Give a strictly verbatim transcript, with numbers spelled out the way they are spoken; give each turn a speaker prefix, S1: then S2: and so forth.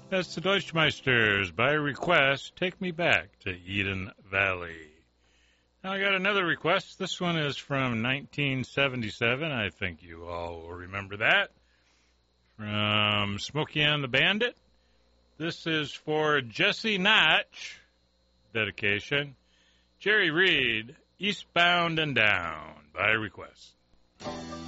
S1: That's the Deutschmeisters. By request, Take Me Back to Eden Valley. Now I got another request. This one is from nineteen seventy-seven. I think you all will remember that. From Smokey and the Bandit. This is for Jesse Notch. Dedication. Jerry Reed, Eastbound and Down. By request.